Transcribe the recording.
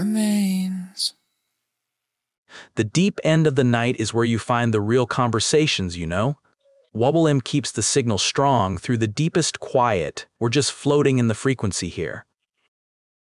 remains. The deep end of the night is where you find the real conversations, you know? Wubble M keeps the signal strong through the deepest quiet. We're just floating in the frequency here.